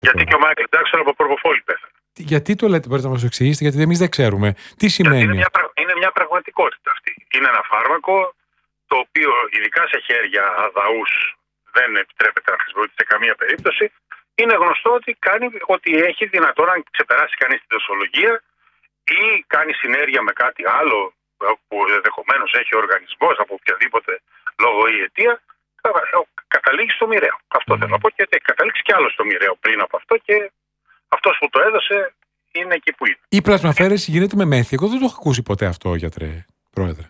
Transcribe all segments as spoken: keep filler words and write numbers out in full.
Γιατί και ο Μάικλ Τζάκσον από προποφόλη πέθανε. Γιατί το λέτε, μπορείτε να μας το εξηγήσετε, γιατί εμείς δεν ξέρουμε. Τι σημαίνει? Είναι μια, είναι μια πραγματικότητα αυτή. Είναι ένα φάρμακο το οποίο ειδικά σε χέρια αδαούς δεν επιτρέπεται να χρησιμοποιείται σε καμία περίπτωση. Είναι γνωστό ότι, κάνει, ότι έχει δυνατόν να ξεπεράσει κανείς τη δοσολογία ή κάνει συνέργεια με κάτι άλλο που ενδεχομένως έχει ο οργανισμός από οποιαδήποτε λόγο ή αιτία, καταλήγει στο μοιραίο. Αυτό mm. θέλω να πω, και έχει καταλήξει κι άλλο στο μοιραίο πριν από αυτό, και αυτός που το έδωσε είναι εκεί που είναι. Η πλασμαφαίρεση γίνεται με μέθη. Εγώ δεν το έχω ακούσει ποτέ αυτό, γιατρέ, πρόεδρε.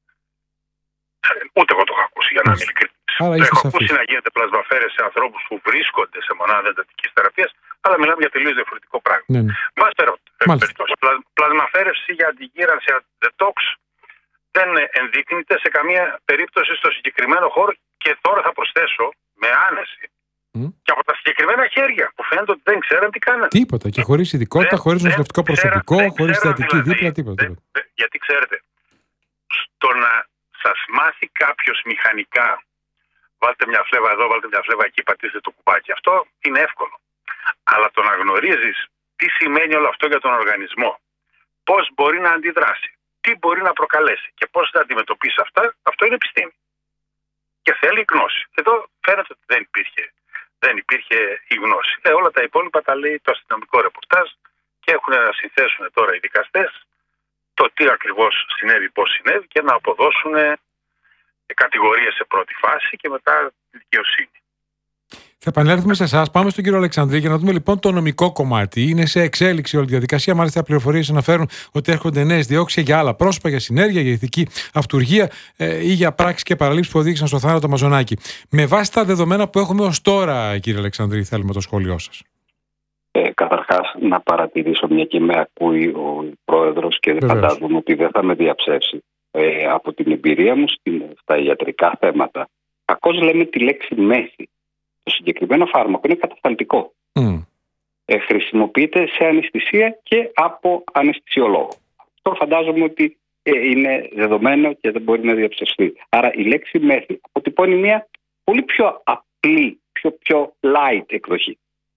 Ούτε εγώ το έχω ακούσει, για να είμαι ειλικρινής. Έχω ακούσει να γίνεται πλασμαφαίρεση σε ανθρώπους που βρίσκονται σε μονάδα εντατικής θεραπείας, αλλά μιλάμε για τελείως διαφορετικό πράγμα. Ναι, ναι. Μας πλασμαφαίρεση για αντιγύρανση, detox, δεν ενδείκνυται σε καμία περίπτωση στο συγκεκριμένο χώρο, και τώρα θα προσθέσω με άνεση mm. και από τα συγκεκριμένα χέρια που φαίνεται ότι δεν ξέραν τι κάνανε. Τίποτα. Και χωρίς ειδικότητα, χωρίς νοσηλευτικό προσωπικό, χωρίς θεατική δηλαδή, δίπλα, τίποτα. Δεν, δεν, γιατί ξέρετε, στο να σας μάθει κάποιος μηχανικά, βάλτε μια φλέβα εδώ, βάλτε μια φλέβα εκεί, πατήστε το κουμπάκι, αυτό είναι εύκολο. Αλλά το να γνωρίζεις τι σημαίνει όλο αυτό για τον οργανισμό, πώς μπορεί να αντιδράσει, τι μπορεί να προκαλέσει και πώς θα αντιμετωπίσει αυτά, αυτό είναι επιστήμη. Και θέλει γνώση. Εδώ φαίνεται ότι δεν υπήρχε, δεν υπήρχε η γνώση. Ε, όλα τα υπόλοιπα τα λέει το αστυνομικό ρεπορτάζ και έχουν να συνθέσουν τώρα οι δικαστές το τι ακριβώς συνέβη, πώς συνέβη, και να αποδώσουν κατηγορίες σε πρώτη φάση και μετά τη δικαιοσύνη. Θα επανέλθουμε σε εσάς. Πάμε στον κύριο Αλεξανδρή για να δούμε λοιπόν το νομικό κομμάτι. Είναι σε εξέλιξη όλη η διαδικασία. Μάλιστα, οι πληροφορίες αναφέρουν ότι έρχονται νέες διώξεις για άλλα πρόσωπα, για συνέργεια, για ηθική αυτουργία ε, ή για πράξεις και παραλήψεις που οδήγησαν στο θάνατο Μαζονάκη. Με βάση τα δεδομένα που έχουμε ως τώρα, κύριε Αλεξανδρή, θέλουμε το σχόλιο σας. Ε, καταρχάς, να παρατηρήσω, μια και με ακούει ο πρόεδρος και δεν φαντάζομαι ότι δεν θα με διαψεύσει. Ε, από την εμπειρία μου στα ιατρικά θέματα, κακώς λέμε τη λέξη μέθη. Το συγκεκριμένο φάρμακο είναι κατασταλτικό. Mm. Ε, χρησιμοποιείται σε αναισθησία και από αναισθησιολόγο. Αυτό φαντάζομαι ότι ε, είναι δεδομένο και δεν μπορεί να διαψευστεί. Άρα η λέξη μέθη αποτυπώνει μια πολύ πιο απλή, πιο, πιο light εκδοχή.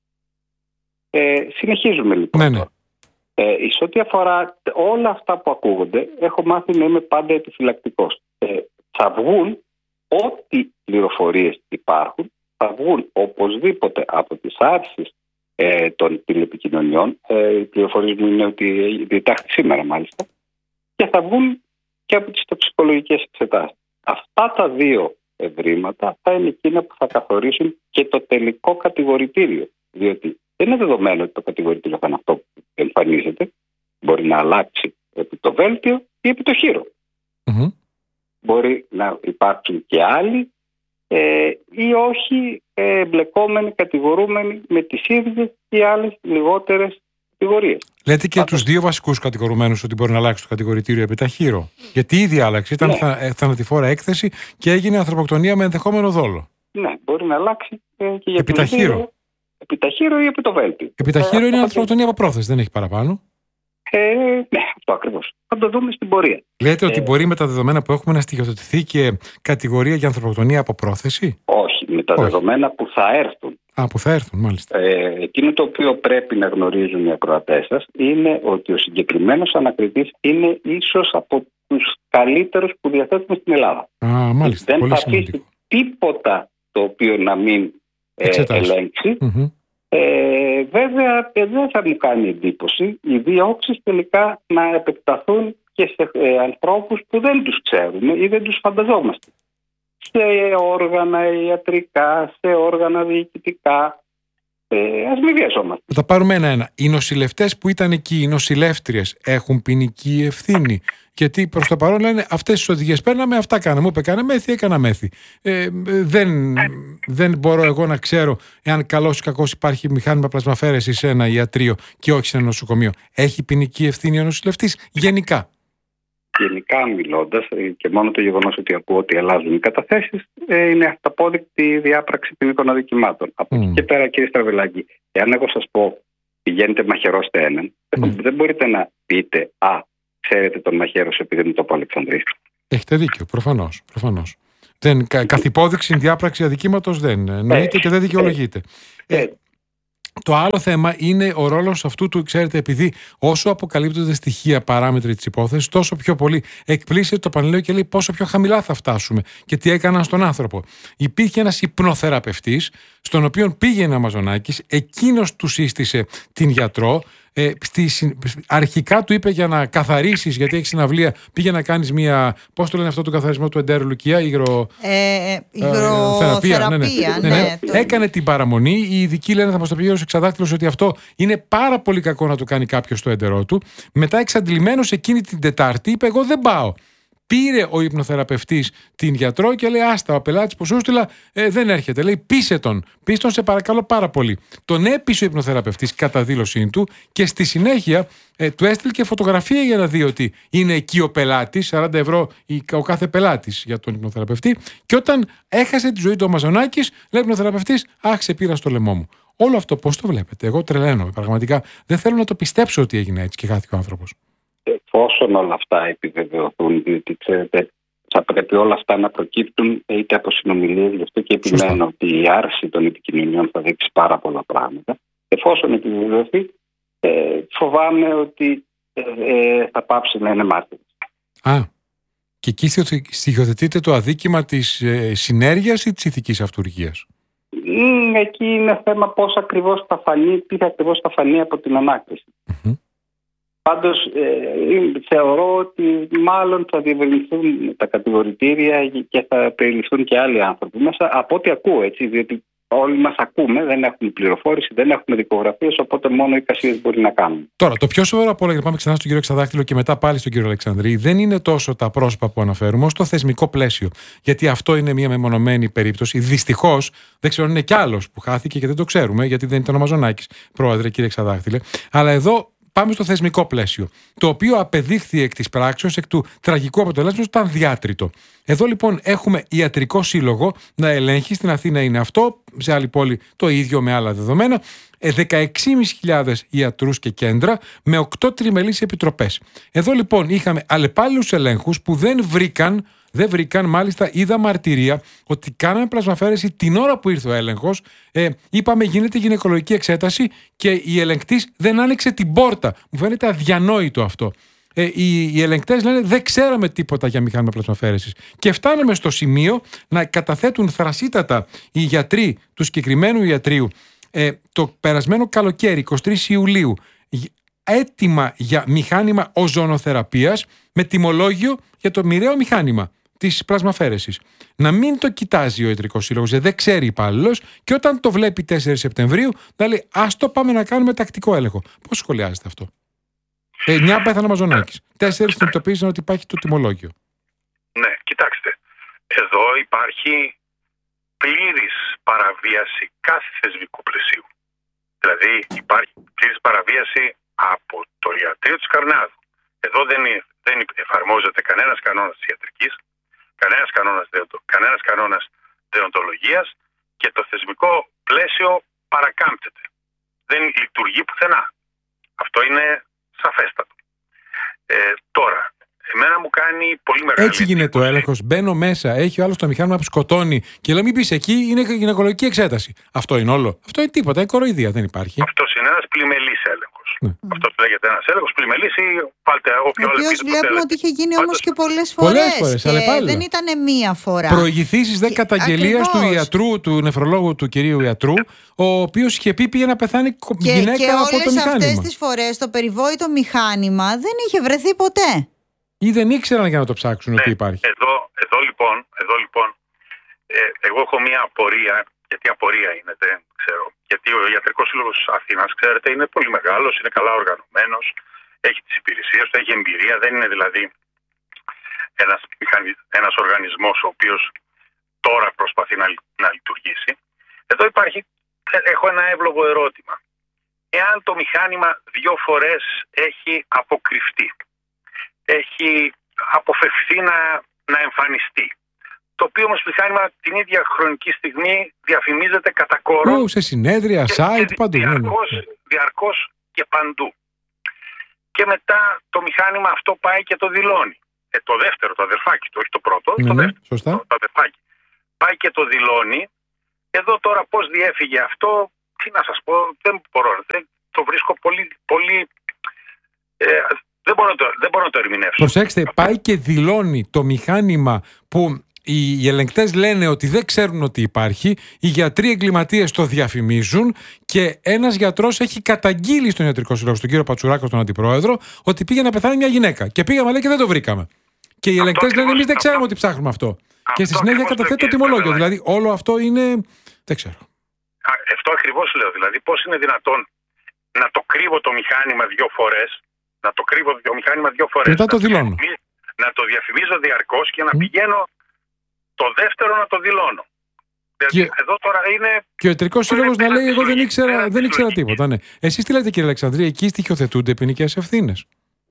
Ε, συνεχίζουμε λοιπόν. Ναι, ναι. Ε, σε ό,τι αφορά όλα αυτά που ακούγονται, έχω μάθει να είμαι πάντα επιφυλακτικός. Ε, θα βγουν ό,τι πληροφορίες υπάρχουν, θα βγουν οπωσδήποτε από τις άρσεις ε, των τηλεπικοινωνιών. Ε, οι πληροφορίες μου είναι ότι διετάχθη σήμερα μάλιστα, και θα βγουν και από τις τοξικολογικές εξετάσεις. Αυτά τα δύο ευρήματα θα είναι εκείνα που θα καθορίσουν και το τελικό κατηγορητήριο. Διότι δεν είναι δεδομένο ότι το κατηγορητήριο θα είναι αυτό που εμφανίζεται. Μπορεί να αλλάξει επί το βέλτιο ή επί το χείρο. Mm-hmm. Μπορεί να υπάρξουν και άλλοι ε, ή όχι ε, εμπλεκόμενοι, κατηγορούμενοι με τις ίδιες ή άλλες λιγότερες κατηγορίες. Λέτε και τους δύο βασικούς κατηγορουμένους ότι μπορεί να αλλάξει το κατηγορητήριο επί ταχύρω. Γιατί ήδη άλλαξε. Ήταν ναι. θα, θανατηφόρα έκθεση και έγινε ανθρωποκτονία με ενδεχόμενο δόλο. Ναι, μπορεί να αλλάξει ε, και για επί ταχύρω. Επί ταχύρω ή επί το βέλτιο. Επί ταχύρω ε, είναι ανθρωποκτονία από πρόθεση, δεν έχει παραπάνω. Ε, ναι, αυτό ακριβώς. Θα το δούμε στην πορεία. Λέτε ε, ότι μπορεί με τα δεδομένα που έχουμε να στοιχειοθετηθεί και κατηγορία για ανθρωποκτονία από πρόθεση. Όχι, με τα όχι. δεδομένα που θα έρθουν. Α, που θα έρθουν, μάλιστα. Ε, εκείνο το οποίο πρέπει να γνωρίζουν οι ακροατές σας είναι ότι ο συγκεκριμένος ανακριτής είναι ίσως από τους καλύτερους που διαθέτουμε στην Ελλάδα. Α, μάλιστα. Δεν πολύ θα σημαντικό. αφήσει τίποτα το οποίο να μην ε, ελέγξει. Mm-hmm. Ε, βέβαια δεν θα μου κάνει εντύπωση οι διώξεις τελικά να επεκταθούν και σε ε, ανθρώπους που δεν τους ξέρουμε ή δεν τους φανταζόμαστε. Σε όργανα ιατρικά, σε όργανα διοικητικά. Ε, ας μην βιαζόμαστε. Θα τα πάρουμε ένα-ένα. Οι νοσηλευτές που ήταν εκεί, οι νοσηλεύτριες, έχουν ποινική ευθύνη? Γιατί προς το παρόν λένε αυτές τις οδηγίες παίρναμε, αυτά κάναμε. Μου είπε έκανα μέθη, έκανα μέθη. Ε, δεν, δεν μπορώ εγώ να ξέρω εάν καλώς ή κακώς υπάρχει μηχάνημα πλασμαφαίρεσης σε ένα ιατρείο και όχι σε ένα νοσοκομείο. Έχει ποινική ευθύνη ο νοσηλευτής γενικά? Γενικά μιλώντας, και μόνο το γεγονός ότι ακούω ότι αλλάζουν οι καταθέσεις είναι αυταπόδεικτη διάπραξη ποινικών αδικημάτων. Από εκεί mm. και πέρα, κύριε Στραβελάκη, εάν εγώ σας πω πηγαίνετε μαχαιρώστε έναν, mm. δεν μπορείτε να πείτε «Α, ξέρετε τον μαχαίρωσε επειδή μου το πω Αλεξανδρής». Έχετε δίκιο, προφανώς. προφανώς. Δεν, κα, καθ' υπόδειξη διάπραξη αδικήματος δεν εννοείται ε, και δεν δικαιολογείται. Ε, ε, Το άλλο θέμα είναι ο ρόλος αυτού του, ξέρετε, επειδή όσο αποκαλύπτονται στοιχεία, παράμετροι της υπόθεσης, τόσο πιο πολύ εκπλήσεται το Πανελλήνιο και λέει πόσο πιο χαμηλά θα φτάσουμε και τι έκαναν στον άνθρωπο. Υπήρχε ένας υπνοθεραπευτής, στον οποίο πήγαινε ο Μαζονάκης, εκείνος του σύστησε την γιατρό. Ε, στη, αρχικά του είπε για να καθαρίσεις, γιατί έχει συναυλία, πήγε να κάνεις μια. Πώς το λένε αυτό το καθαρισμό του εντέρου, Λουκία, υγρο. Ε, υγροθεραπεία. Ναι, ναι, ναι. ναι, ναι. Το... Έκανε την παραμονή. Οι ειδικοί λένε, θα μας το πει ο εξαδάκτυλος, ότι αυτό είναι πάρα πολύ κακό να το κάνει κάποιος στο έντερό του. Μετά, εξαντλημένος εκείνη την Τετάρτη, είπε: εγώ δεν πάω. Πήρε ο υπνοθεραπευτής την γιατρό και λέει: άστα, ο πελάτης που σου στείλα ε, δεν έρχεται. Λέει: πείσε τον. Πείσε τον, σε παρακαλώ πάρα πολύ. Τον έπεισε ο υπνοθεραπευτής κατά δήλωσή του και στη συνέχεια ε, του έστειλε και φωτογραφία για να δει ότι είναι εκεί ο πελάτης, σαράντα ευρώ ο κάθε πελάτης για τον υπνοθεραπευτή. Και όταν έχασε τη ζωή του ο Μαζονάκης, λέει ο υπνοθεραπευτής: αχ, σε πήρα στο λαιμό μου. Όλο αυτό πώς το βλέπετε? Εγώ τρελαίνομαι. Πραγματικά δεν θέλω να το πιστέψω ότι έγινε έτσι και χάθηκε ο άνθρωπος. Εφόσον όλα αυτά επιβεβαιωθούν, διότι ξέρετε, θα πρέπει όλα αυτά να προκύπτουν είτε από συνομιλίες, γι' αυτό και επιμένω ότι η άρση των επικοινωνιών θα δείξει πάρα πολλά πράγματα. Εφόσον επιβεβαιωθεί, ε, φοβάμαι ότι ε, ε, θα πάψει να είναι μάρτυρας. Α, και εκεί στοιχειοθετείται το αδίκημα της ε, συνέργειας ή της ηθικής αυτουργίας? Mm, εκεί είναι θέμα πώς ακριβώς θα φανεί, τι ακριβώς θα φανεί από την ανάκριση. Mm-hmm. Πάντως ε, θεωρώ ότι μάλλον θα διευρυνθούν τα κατηγορητήρια και θα περιληφθούν και άλλοι άνθρωποι μέσα, από ό,τι ακούω, έτσι, διότι όλοι μας ακούμε, δεν έχουμε πληροφόρηση, δεν έχουμε δικογραφίες, οπότε μόνο οι εικασίες μπορεί να κάνουν. Τώρα, το πιο σοβαρό από όλα, για να πάμε ξανά στον κύριο Εξαδάκτυλο και μετά πάλι στον κύριο Αλεξανδρή, δεν είναι τόσο τα πρόσωπα που αναφέρουμε, όσο το θεσμικό πλαίσιο. Γιατί αυτό είναι μια μεμονωμένη περίπτωση. Δυστυχώς, δεν ξέρω αν είναι κι άλλος που χάθηκε και δεν το ξέρουμε, γιατί δεν ήταν ο Μαζονάκης, πρόεδρε, κύριε Εξαδάκτυλε. Αλλά εδώ πάμε στο θεσμικό πλαίσιο, το οποίο απεδείχθη εκ της πράξεως, εκ του τραγικού αποτελέσματος, ήταν διάτριτο. Εδώ λοιπόν έχουμε ιατρικό σύλλογο να ελέγχει, στην Αθήνα είναι αυτό, σε άλλη πόλη το ίδιο με άλλα δεδομένα, δεκαέξι χιλιάδες πεντακόσιους ιατρούς και κέντρα με οκτώ τριμελείς επιτροπές. Εδώ λοιπόν είχαμε αλλεπάλληλους ελέγχους που δεν βρήκαν, δεν βρήκαν, μάλιστα είδα μαρτυρία ότι κάναμε πλασμαφαίρεση την ώρα που ήρθε ο έλεγχος. Ε, είπαμε γίνεται γυναικολογική εξέταση και η ελεγκτής δεν άνοιξε την πόρτα. Μου φαίνεται αδιανόητο αυτό. Ε, οι, οι ελεγκτές λένε δεν ξέραμε τίποτα για μηχάνημα πλασμαφαίρεσης. Και φτάνουμε στο σημείο να καταθέτουν θρασίτατα οι γιατροί του συγκεκριμένου ιατρείου ε, το περασμένο καλοκαίρι, εικοστή τρίτη Ιουλίου, έτοιμα για μηχάνημα οζονοθεραπείας με τιμολόγιο για το μοιραίο μηχάνημα της πλασμαφαίρεσης. Να μην το κοιτάζει ο ιατρικός σύλλογος, δεν ξέρει υπάλληλος, και όταν το βλέπει τέσσερις Σεπτεμβρίου, να λέει ας το πάμε να κάνουμε τακτικό έλεγχο. Πώς σχολιάζεται αυτό? εννιά πέθανε ο Μαζονάκης. Τέσσερις συνειδητοποίησαν ότι υπάρχει το τιμολόγιο. Ναι, κοιτάξτε. Εδώ υπάρχει πλήρης παραβίαση κάθε θεσμικού πλαισίου. Δηλαδή υπάρχει πλήρης παραβίαση από το ιατρείο της Καρνάδου. Εδώ δεν, δεν εφαρμόζεται κανένας κανόνας της ιατρικής, κανένας κανόνας, κανένας κανόνας δεοντολογίας και το θεσμικό πλαίσιο παρακάμπτεται. Δεν λειτουργεί πουθενά. Αυτό είναι σαφέστατο. Ε, τώρα, εμένα μου κάνει πολύ μεγάλη. Έτσι γίνεται ο έλεγχος. Μπαίνω μέσα, έχει ο άλλος το μηχάνημα που σκοτώνει και λέω μην πεις εκεί, είναι γυναικολογική εξέταση. Αυτό είναι όλο? Αυτό είναι τίποτα, είναι κοροϊδία, δεν υπάρχει. Αυτός είναι ένας πλημελής έλεγχος. Ναι. Αυτό λέγεται ένας έλεγχος πλημελής ή πάτε όποιο άλλο. Ο οποίος βλέπουμε ότι είχε γίνει όμως και πολλές φορές. Πολλές φορές, και δεν ήταν μία φορά. Προηγηθήσεις δε καταγγελίας του ιατρού, του νεφρολόγου του κυρίου ιατρού, ο οποίος είχε πει πήγε να πεθάνει και, γυναίκα και από το μηχάνημα. Και όλες αυτές τις φορές το περιβόητο μηχάνημα δεν είχε βρεθεί ποτέ. Ή δεν ήξεραν για να το ψάξουν ναι, ότι υπάρχει. Εδώ, εδώ λοιπόν, εδώ, λοιπόν ε, εγώ έχω μία απορία, γιατί απορία είναι, δεν ξέρω. Γιατί ο Ιατρικός Σύλλογος Αθήνας, ξέρετε, είναι πολύ μεγάλος, είναι καλά οργανωμένος, έχει τις υπηρεσίες του, έχει εμπειρία, δεν είναι δηλαδή ένας, ένας οργανισμός ο οποίος τώρα προσπαθεί να, να λειτουργήσει. Εδώ υπάρχει, έχω ένα εύλογο ερώτημα. Εάν το μηχάνημα δύο φορές έχει αποκρυφτεί, έχει αποφευθεί να, να εμφανιστεί, το οποίο όμως μηχάνημα την ίδια χρονική στιγμή διαφημίζεται κατά κόρο. Ού, σε συνέδρια, και, site, και παντού. Διαρκώς, διαρκώς και παντού. Και μετά το μηχάνημα αυτό πάει και το δηλώνει. Ε, το δεύτερο, το αδερφάκι του, όχι το πρώτο, ναι, το ναι, δεύτερο, σωστά. το, το αδερφάκι. Πάει και το δηλώνει. Εδώ τώρα πώς διέφυγε αυτό, τι να σας πω, δεν μπορώ, δεν, το βρίσκω πολύ, πολύ ε, δεν, μπορώ να το, δεν μπορώ να το ερμηνεύσω. Προσέξτε, πάει και δηλώνει το μηχάνημα που οι ελεγκτές λένε ότι δεν ξέρουν ότι υπάρχει, οι γιατροί εγκληματίες το διαφημίζουν και ένας γιατρός έχει καταγγείλει στον ιατρικό σύλλογο, στον κύριο Πατσουράκο, τον αντιπρόεδρο, ότι πήγε να πεθάνει μια γυναίκα. Και πήγαμε, λέει, και δεν το βρήκαμε. Και οι ελεγκτές λένε: εμείς δεν ξέρουμε ότι ψάχνουμε αυτό. αυτό και στη συνέχεια καταθέτει το τιμολόγιο. Δηλαδή, όλο αυτό είναι. Δεν ξέρω. Αυτό ακριβώς λέω. Δηλαδή, πώς είναι δυνατόν να το κρύβω το μηχάνημα δύο φορές, να το κρύβω το μηχάνημα δύο φορές. Μετά το δηλώνω. Να το διαφημίζω διαρκώς και να mm. πηγαίνω το δεύτερο να το δηλώνω. Και, εδώ τώρα είναι... και ο ιατρικός σύλλογος να λέει: εγώ δεν ήξερα, δεν ήξερα τίποτα. Ναι. Εσείς τι λέτε, κύριε Αλεξανδρή, εκεί στοιχειοθετούνται ποινικές ευθύνες?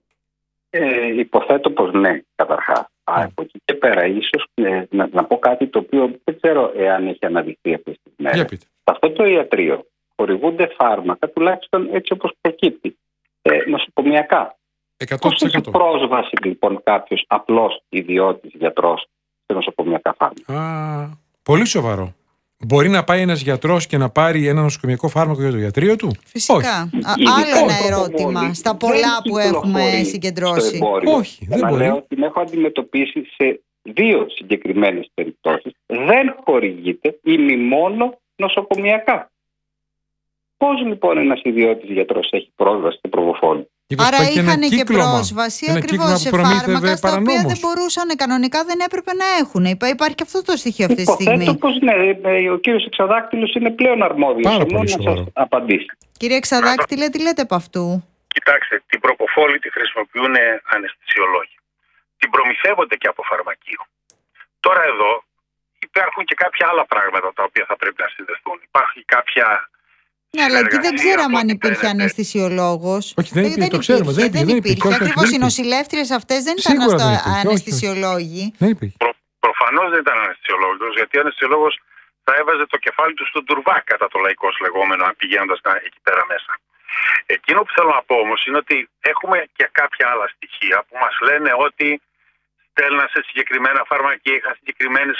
Ε, υποθέτω πως ναι, καταρχάς. Mm. Από εκεί και πέρα, ίσως ε, να, να πω κάτι το οποίο δεν ξέρω εάν έχει αναδειχθεί αυτές τις μέρες. Σε αυτό το ιατρείο χορηγούνται φάρμακα, τουλάχιστον έτσι όπως προκύπτει, ε, νοσοκομιακά. Πώς έχει πρόσβαση λοιπόν κάποιος απλός ιδιώτης γιατρός σε νοσοκομιακά φάρμακα? Α, πολύ σοβαρό. Μπορεί να πάει ένας γιατρός και να πάρει ένα νοσοκομιακό φάρμακο για το ιατρείο του? Φυσικά. Α, άλλο ένα ερώτημα στα πολλά που έχουμε συγκεντρώσει. Όχι, δεν μπορεί. Λέω ότι την έχω αντιμετωπίσει σε δύο συγκεκριμένες περιπτώσεις. Δεν χορηγείται ημιμόνο νοσοκομιακά. Πώς λοιπόν ένας ιδιώτης γιατρός έχει πρόσβαση στο προβοφόλι? Άρα είχαν και, και πρόσβαση ακριβώς σε φάρμακα στα οποία δεν μπορούσαν, κανονικά δεν έπρεπε να έχουν. Υπάρχει και αυτό το στοιχείο αυτή τη στιγμή. Υποθέτω πως ναι, ο κύριος Εξαδάκτυλος είναι πλέον αρμόδιος να σας απαντήσει. Κύριε Εξαδάκτυλε, τι λέτε από αυτού? Κοιτάξτε, την προποφόλη τη χρησιμοποιούν αναισθησιολόγοι. Την προμηθεύονται και από φαρμακείο. Τώρα εδώ υπάρχουν και κάποια άλλα πράγματα τα οποία θα πρέπει να συνδεθούν. Υπάρχει κάποια... Ναι, αλλά εκεί δεν ξέραμε αν υπήρχε αναισθησιολόγος. Όχι, δεν υπήρχε, το ξέρουμε. Δεν υπήρχε. Δεν υπήρχε. Ακριβώς οι νοσηλεύτριες αυτές δεν ήταν αναισθησιολόγοι. Προ, προφανώς δεν ήταν αναισθησιολόγος, γιατί ο αναισθησιολόγος θα έβαζε το κεφάλι του στον τουρβά, κατά το λαϊκός λεγόμενο, πηγαίνοντας εκεί πέρα μέσα. Εκείνο που θέλω να πω όμως είναι ότι έχουμε και κάποια άλλα στοιχεία που μας λένε ότι στέλναν σε συγκεκριμένα φαρμακεία, είχαν συγκεκριμένες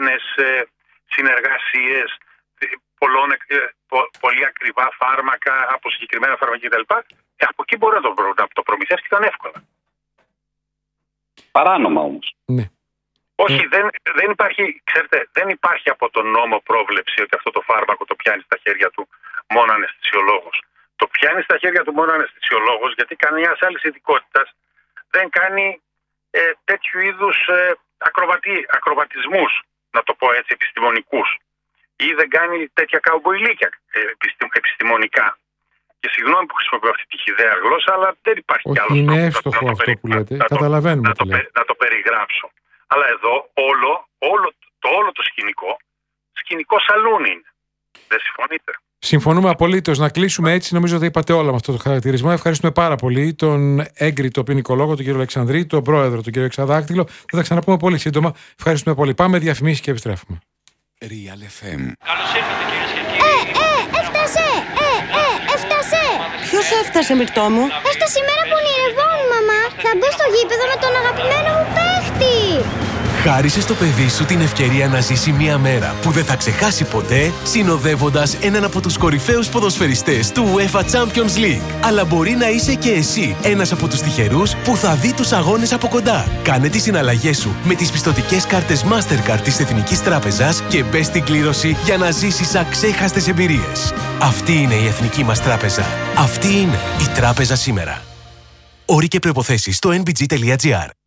συνεργασίες, πολλών, πολύ ακριβά φάρμακα από συγκεκριμένα φαρμακεία κτλ. Ε, από εκεί μπορεί να το, να το προμηθεύτηκαν εύκολα. Παράνομα όμως. Ναι. Όχι, ε. δεν, δεν υπάρχει, ξέρετε, δεν υπάρχει από τον νόμο πρόβλεψη ότι αυτό το φάρμακο το πιάνει στα χέρια του μόνο αναισθησιολόγος. Το πιάνει στα χέρια του μόνο αναισθησιολόγος γιατί κανένα άλλη ειδικότητα δεν κάνει ε, τέτοιου είδους ε, ακροβατισμούς, να το πω έτσι, επιστημονικούς. Ή δεν κάνει τέτοια καουμποϊλίκια επιστημονικά. Και συγγνώμη που χρησιμοποιώ αυτή τη χυδαία γλώσσα, αλλά δεν υπάρχει κι άλλο τρόπο. Είναι εύστοχο αυτό περι... που λέτε. Να Καταλαβαίνουμε. Το, να, το, να το περιγράψω. Αλλά εδώ όλο, όλο, το όλο το σκηνικό, σκηνικό σαλούνι είναι. Δεν συμφωνείτε? Συμφωνούμε απολύτως. Να κλείσουμε έτσι. Νομίζω ότι είπατε όλα με αυτό το χαρακτηρισμό. Ευχαριστούμε πάρα πολύ τον έγκριτο ποινικολόγο, τον κύριο Αλεξανδρή, τον πρόεδρο, τον κύριο Εξαδάκτυλο. Θα τα ξαναπούμε πολύ σύντομα. Ευχαριστούμε πολύ. Πάμε διαφημίσεις και επιστρέφουμε. Real εφ εμ. Καλώς ήρθατε κυρίες και κύριοι. Ε, ε, έφτασε! Ε, ε, έφτασε! Ποιος έφτασε, Μυρτώ μου? Έφτασε η μέρα που ονειρευόμουν, μαμά. Θα μπω στο γήπεδο με τον αγαπημένο μου παίχτη. Χάρισε στο παιδί σου την ευκαιρία να ζήσει μια μέρα που δεν θα ξεχάσει ποτέ, συνοδεύοντας έναν από τους κορυφαίους ποδοσφαιριστές του UEFA Champions League. Αλλά μπορεί να είσαι και εσύ ένας από τους τυχερούς που θα δει τους αγώνες από κοντά. Κάνε τις συναλλαγές σου με τις πιστωτικές κάρτες Mastercard της Εθνικής Τράπεζας και μπες στην κλήρωση για να ζήσεις αξέχαστες εμπειρίες. Αυτή είναι η Εθνική μας Τράπεζα. Αυτή είναι η Τράπεζα σήμερα. Όροι και προϋποθέσεις στο εν μπι τζι τελεία τζι άρ.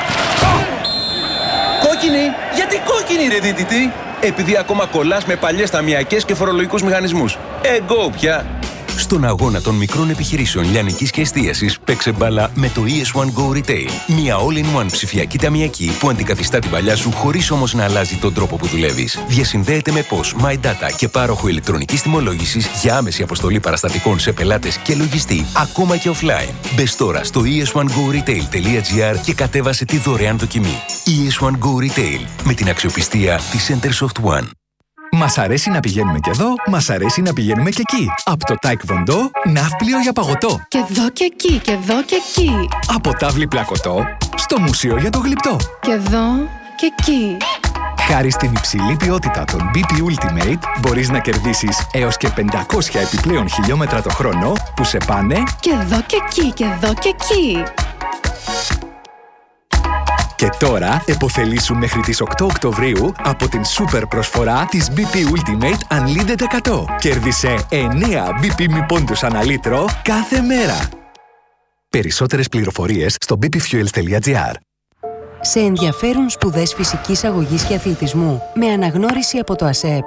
Κόκκινη! Γιατί κόκκινη, ρε δίτητη? Επειδή ακόμα κολλάς με παλιές ταμιακές και φορολογικούς μηχανισμούς. Εγκώ πια! Στον αγώνα των μικρών επιχειρήσεων λιανικής και εστίασης, παίξε μπάλα με το ι ες one Go Retail. Μια all-in-one ψηφιακή ταμιακή που αντικαθιστά την παλιά σου χωρίς όμως να αλλάζει τον τρόπο που δουλεύεις. Διασυνδέεται με πώς, My Data και πάροχο ηλεκτρονικής τιμολόγησης για άμεση αποστολή παραστατικών σε πελάτες και λογιστή, ακόμα και offline. Μπες τώρα στο ι ες one go retail τελεία τζι άρ και κατέβασε τη δωρεάν δοκιμή. ι ες one Go Retail, με την αξιοπιστία της Centersoft One. Μας αρέσει να πηγαίνουμε και εδώ, μας αρέσει να πηγαίνουμε και εκεί. Από το Taekwondo, ναύπλιο για παγωτό. Και εδώ και εκεί, και εδώ και εκεί. Από τάβλη πλακωτό, στο μουσείο για το γλυπτό. Και εδώ και εκεί. Χάρη στην υψηλή ποιότητα των μπι πι Ultimate, μπορείς να κερδίσεις έως και πεντακόσια επιπλέον χιλιόμετρα το χρόνο που σε πάνε και εδώ και εκεί και εδώ και εκεί. Και τώρα επωφελήσου μέχρι τις οκτώ Οκτωβρίου από την σούπερ προσφορά της μπι πι Ultimate Unlimited εκατό. Κέρδισε εννέα μπι πι μη πόντους ανά λίτρο κάθε μέρα. Περισσότερες πληροφορίες στο μπι πι fuels τελεία τζι άρ. Σε ενδιαφέρουν σπουδές φυσικής αγωγής και αθλητισμού με αναγνώριση από το ΑΣΕΠ.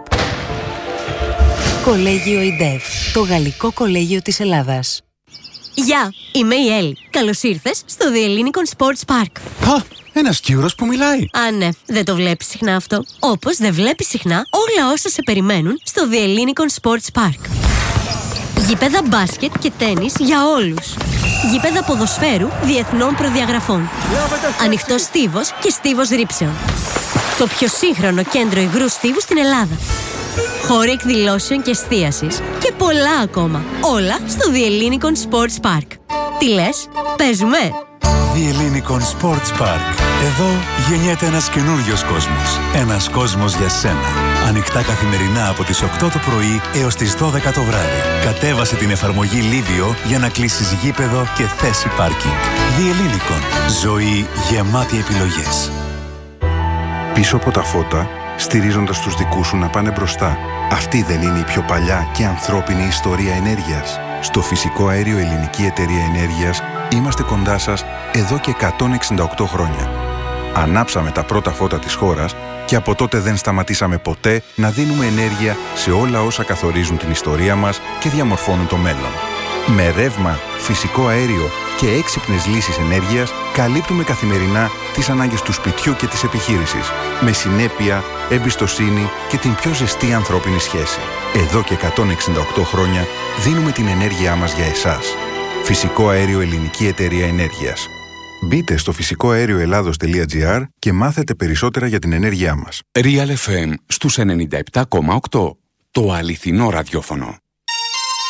Κολέγιο ΙΝΤΕΦ, το γαλλικό κολέγιο της Ελλάδας. Γεια, είμαι η Έλλη. Καλώς ήρθες στο The Hellinikon Sports Park. Α, ένας Κύρος που μιλάει. Α, ναι, δεν το βλέπεις συχνά αυτό. Όπως δεν βλέπεις συχνά όλα όσα σε περιμένουν στο The Hellinikon Sports Park. Γήπεδα μπάσκετ και τένις για όλους. Γήπεδα ποδοσφαίρου διεθνών προδιαγραφών. Ανοιχτός στίβος και στίβος ρήψεων. Το πιο σύγχρονο κέντρο υγρού στίβου στην Ελλάδα. Χώροι εκδηλώσεων και εστίασης και πολλά ακόμα. Όλα στο The Hellinikon Sports Park. Τι λες, παίζουμε? The Hellinikon Sports Park. Εδώ γεννιέται ένας καινούριος κόσμος. Ένας κόσμος για σένα. Ανοιχτά καθημερινά από τις οκτώ το πρωί έως τις δώδεκα το βράδυ. Κατέβασε την εφαρμογή Livio για να κλείσεις γήπεδο και θέση πάρκινγκ. The Hellinikon. Ζωή γεμάτη επιλογές. Πίσω από τα φώτα, στηρίζοντας τους δικούς σου να πάνε μπροστά. Αυτή δεν είναι η πιο παλιά και ανθρώπινη ιστορία ενέργειας? Στο Φυσικό Αέριο Ελληνική Εταιρεία Ενέργειας είμαστε κοντά σας εδώ και εκατόν εξήντα οκτώ χρόνια. Ανάψαμε τα πρώτα φώτα της χώρας και από τότε δεν σταματήσαμε ποτέ να δίνουμε ενέργεια σε όλα όσα καθορίζουν την ιστορία μας και διαμορφώνουν το μέλλον. Με ρεύμα, φυσικό αέριο και έξυπνες λύσεις ενέργειας καλύπτουμε καθημερινά τις ανάγκες του σπιτιού και της επιχείρησης, με συνέπεια, εμπιστοσύνη και την πιο ζεστή ανθρώπινη σχέση. Εδώ και εκατόν εξήντα οκτώ χρόνια δίνουμε την ενέργειά μας για εσάς. Φυσικό Αέριο Ελληνική Εταιρεία Ενέργειας. Μπείτε στο φυσικό αέριο ελλάδος τελεία τζι άρ και μάθετε περισσότερα για την ενέργειά μας. Real εφ εμ στους ενενήντα επτά κόμμα οκτώ. Το αληθινό ραδιόφωνο.